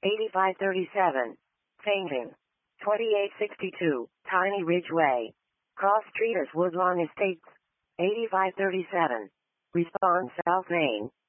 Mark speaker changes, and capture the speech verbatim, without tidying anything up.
Speaker 1: eighty-five thirty-seven. Fainting. twenty-eight sixty-two. Tiny Ridge Way. Cross Streeters Woodlawn Estates. eighty-five thirty-seven. Response South Main.